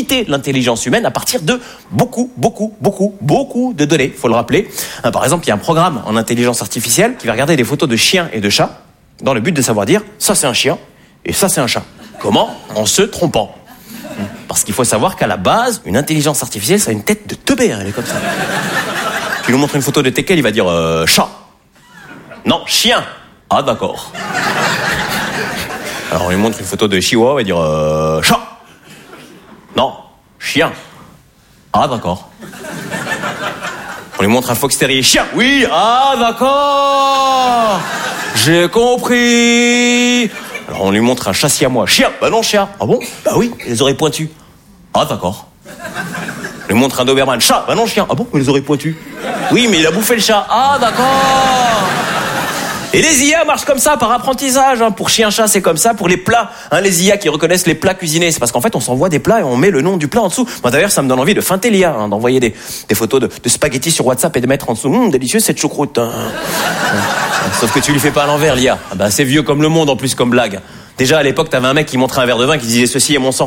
imiter l'intelligence humaine à partir de beaucoup de données, faut le rappeler. Par exemple, il y a un programme en intelligence artificielle qui va regarder des photos de chiens et de chats dans le but de savoir dire ça c'est un chien et ça c'est un chat. Comment ? En se trompant. Parce qu'il faut savoir qu'à la base, une intelligence artificielle, ça a une tête de teubé, hein, elle est comme ça. Tu lui montres une photo de teckel, il va dire chat. Non, chien. Ah d'accord. Alors on lui montre une photo de chihuahua, il va dire chat. Non, chien. Ah d'accord. On lui montre un fox terrier, chien. Oui, ah d'accord. J'ai compris. Alors on lui montre un chat siamois, chien. Bah non, chien. Ah bon ? Bah oui, les oreilles pointues. Ah d'accord. On lui montre un Doberman, chat. Bah non, chien. Ah bon ? Les oreilles pointues. Oui, mais il a bouffé le chat. Ah d'accord. Et les IA marchent comme ça, par apprentissage. Pour chien-chat, c'est comme ça. Pour les plats, les IA qui reconnaissent les plats cuisinés, c'est parce qu'en fait, on s'envoie des plats et on met le nom du plat en dessous. Moi, d'ailleurs, ça me donne envie de feinter l'IA, d'envoyer des photos de spaghettis sur WhatsApp et de mettre en dessous. Délicieuse cette choucroute. Sauf que tu lui fais pas à l'envers, l'IA. Ah bah, c'est vieux comme le monde, en plus, comme blague. Déjà, à l'époque, t'avais un mec qui montrait un verre de vin qui disait « Ceci est mon sang ».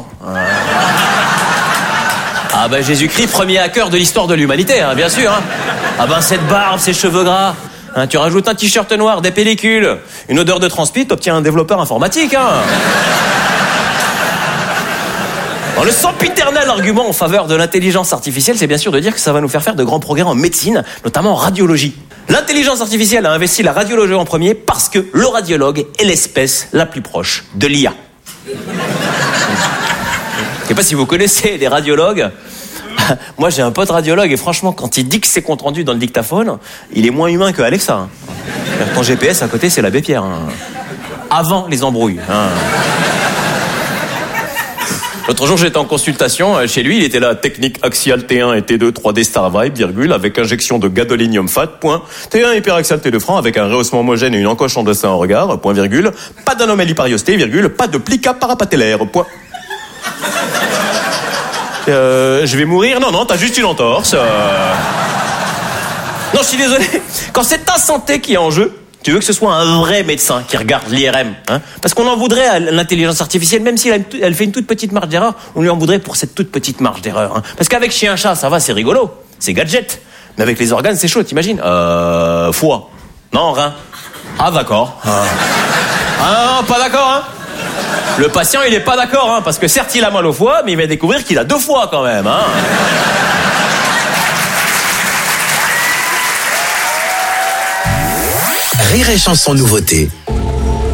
Ah bah, Jésus-Christ, premier hacker de l'histoire de l'humanité, bien sûr. Ah bah, cette barbe, ces cheveux gras... tu rajoutes un t-shirt noir, des pellicules, une odeur de transpi, t'obtiens un développeur informatique. Le sempiternel argument en faveur de l'intelligence artificielle, c'est bien sûr de dire que ça va nous faire de grands progrès en médecine, notamment en radiologie. L'intelligence artificielle a investi la radiologie en premier parce que le radiologue est l'espèce la plus proche de l'IA. Je ne sais pas si vous connaissez des radiologues. Moi, j'ai un pote radiologue et franchement, quand il dit que c'est compte rendu dans le dictaphone, il est moins humain que Alexa. Ton GPS à côté, c'est l'abbé Pierre. Avant les embrouilles. L'autre jour, j'étais en consultation chez lui. Il était là, technique axiale T1 et T2 3D Star Vibe, virgule, avec injection de gadolinium fat, point. T1 hyperaxial T2 franc, avec un rehaussement homogène et une encoche en dessin en regard, point virgule. Pas d'anomalie pariostée, virgule. Pas de plica parapatellaire, point. Je vais mourir ? Non, t'as juste une entorse. Non, je suis désolé. Quand c'est ta santé qui est en jeu, tu veux que ce soit un vrai médecin qui regarde l'IRM. Parce qu'on en voudrait à l'intelligence artificielle, même si elle fait une toute petite marge d'erreur, on lui en voudrait pour cette toute petite marge d'erreur. Parce qu'avec chien-chat, ça va, c'est rigolo. C'est gadget. Mais avec les organes, c'est chaud, t'imagines ? Foie. Non, rein. Ah, d'accord. Ah, non, pas d'accord, Le patient, il est pas d'accord, parce que certes, il a mal au foie, mais il va découvrir qu'il a 2 foies quand même, Rire et Chanson nouveauté.